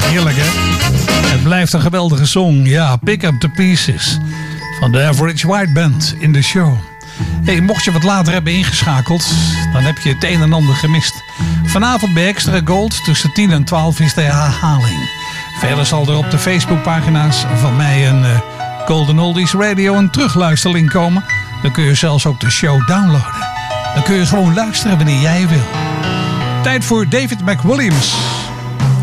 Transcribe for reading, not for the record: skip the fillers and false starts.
Heerlijk, hè? Het blijft een geweldige song. Ja, Pick Up The Pieces van de Average White Band in de show. Hey, mocht je wat later hebben ingeschakeld, dan heb je het een en ander gemist. Vanavond bij Extra Gold tussen 10 en 12 is de herhaling. Verder zal er op de Facebookpagina's van mij en Golden Oldies Radio een terugluisterlink komen. Dan kun je zelfs ook de show downloaden. Dan kun je gewoon luisteren wanneer jij wil. Tijd voor David McWilliams.